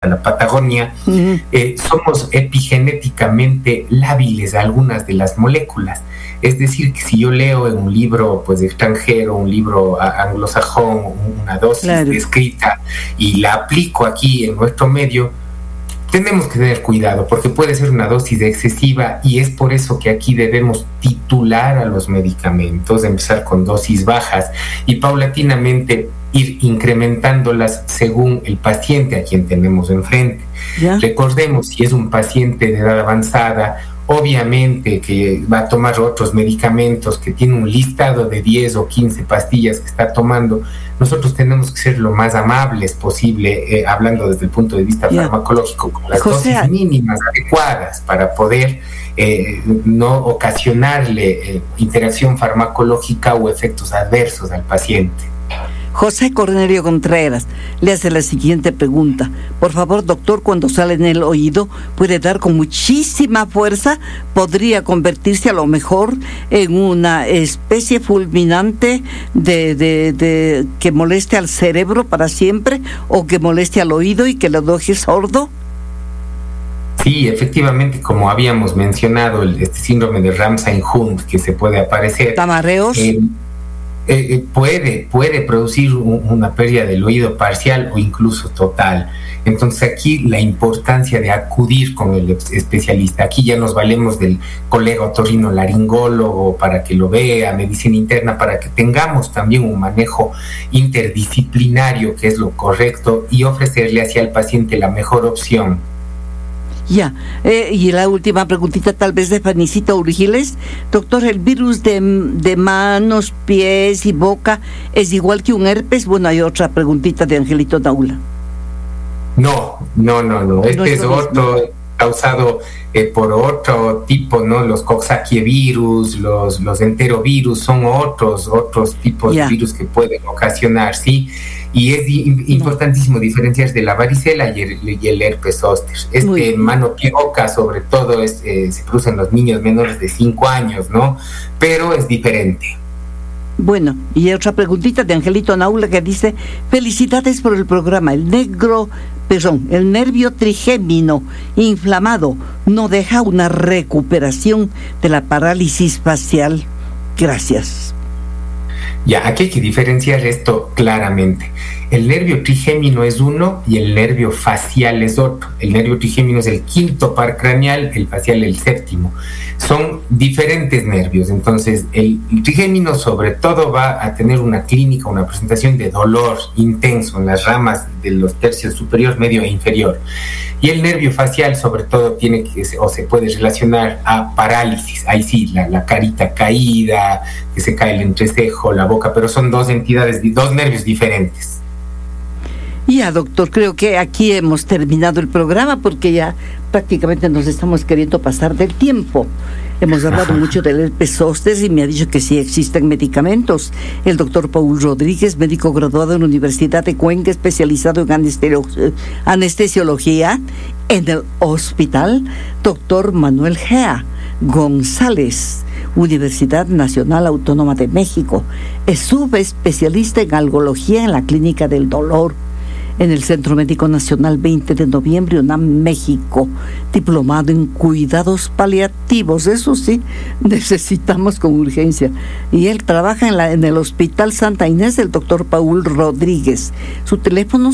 la Patagonia, somos epigenéticamente lábiles a algunas de las moléculas. Es decir, que si yo leo en un libro pues extranjero, un libro anglosajón, una dosis descrita y la aplico aquí en nuestro medio, tenemos que tener cuidado porque puede ser una dosis excesiva y es por eso que aquí debemos titular a los medicamentos, empezar con dosis bajas y paulatinamente ir incrementándolas según el paciente a quien tenemos enfrente. Recordemos, si es un paciente de edad avanzada, obviamente que va a tomar otros medicamentos, que tiene un listado de 10 o 15 pastillas que está tomando. Nosotros tenemos que ser lo más amables posible, hablando desde el punto de vista farmacológico, con las dosis mínimas adecuadas para poder no ocasionarle interacción farmacológica o efectos adversos al paciente. José Cornelio Contreras le hace la siguiente pregunta. Por favor, doctor, cuando sale en el oído, ¿puede dar con muchísima fuerza? ¿Podría convertirse a lo mejor en una especie fulminante de que moleste al cerebro para siempre o que moleste al oído y que lo deje sordo? Sí, efectivamente, como habíamos mencionado, este síndrome de Ramsay-Hunt que se puede aparecer. ¿Tamareos? Puede producir una pérdida del oído parcial o incluso total. Entonces aquí la importancia de acudir con el especialista. Aquí ya nos valemos del colega otorrinolaringólogo para que lo vea, medicina interna, para que tengamos también un manejo interdisciplinario, que es lo correcto, y ofrecerle hacia el paciente la mejor opción. Y la última preguntita, tal vez de Fanicita Urgiles. Doctor, ¿el virus de manos, pies y boca es igual que un herpes? Bueno, hay otra preguntita de Angelito Naula. No. Este es otro, causado por otro tipo, ¿no? Los coxsackievirus, los enterovirus son otros tipos de virus que pueden ocasionar, ¿sí? Y es importantísimo diferenciar de la varicela y el herpes zóster. Mano, pie, boca, sobre todo, se produce en los niños menores de 5 años, ¿no? Pero es diferente. Bueno, y otra preguntita de Angelito Naula que dice: felicidades por el programa. El nervio trigémino inflamado no deja una recuperación de la parálisis facial. Gracias. Aquí hay que diferenciar esto claramente. El nervio trigémino es uno y el nervio facial es otro. El nervio trigémino es el quinto par craneal, el facial el séptimo. Son diferentes nervios. Entonces, el trigémino sobre todo va a tener una clínica, una presentación de dolor intenso en las ramas de los tercios superior, medio e inferior. Y el nervio facial sobre todo se puede relacionar a parálisis. Ahí sí, la carita caída, que se cae el entrecejo, la boca, pero son dos nervios diferentes. Doctor, creo que aquí hemos terminado el programa porque ya prácticamente nos estamos queriendo pasar del tiempo. Hemos hablado mucho del herpes zóster y me ha dicho que sí existen medicamentos. El doctor Paul Rodríguez, médico graduado en la Universidad de Cuenca, especializado en anestesiología en el hospital Doctor Manuel Gea González, Universidad Nacional Autónoma de México. Es subespecialista en algología en la Clínica del Dolor en el Centro Médico Nacional 20 de noviembre, UNAM, México. Diplomado en cuidados paliativos, eso sí, necesitamos con urgencia. Y él trabaja en el Hospital Santa Inés del doctor Paul Rodríguez. Su teléfono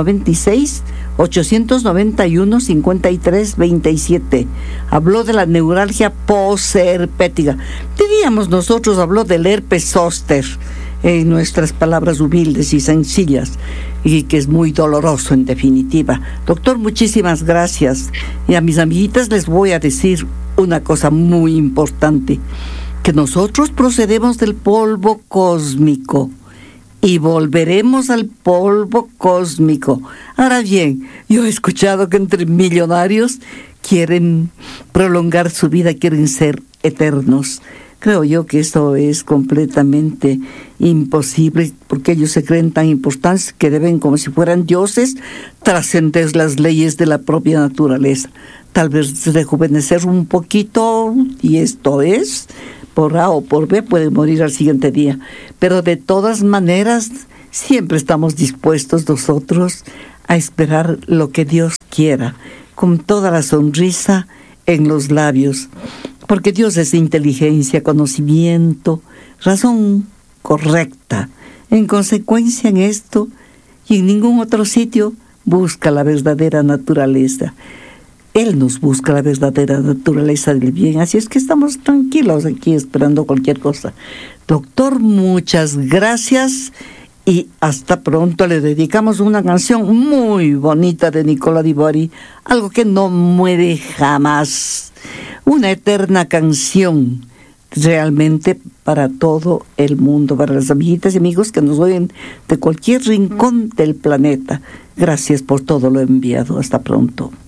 096-891-5327. Habló de la neuralgia posherpética. Diríamos nosotros, habló del herpes zóster, en nuestras palabras humildes y sencillas, y que es muy doloroso en definitiva. Doctor, muchísimas gracias. Y a mis amiguitas les voy a decir una cosa muy importante, que nosotros procedemos del polvo cósmico y volveremos al polvo cósmico. Ahora bien, yo he escuchado que entre millonarios quieren prolongar su vida, quieren ser eternos. Creo yo que esto es completamente imposible, porque ellos se creen tan importantes que deben, como si fueran dioses, trascender las leyes de la propia naturaleza. Tal vez rejuvenecer un poquito, y esto es, por A o por B, puede morir al siguiente día. Pero de todas maneras, siempre estamos dispuestos nosotros a esperar lo que Dios quiera, con toda la sonrisa en los labios, porque Dios es inteligencia, conocimiento, razón correcta. En consecuencia, en esto y en ningún otro sitio busca la verdadera naturaleza. Él nos busca la verdadera naturaleza del bien, así es que estamos tranquilos aquí esperando cualquier cosa. Doctor, muchas gracias y hasta pronto. Le dedicamos una canción muy bonita de Nicola Di Bari, algo que no muere jamás, una eterna canción realmente para todo el mundo, para las amiguitas y amigos que nos oyen de cualquier rincón del planeta. Gracias por todo lo enviado. Hasta pronto.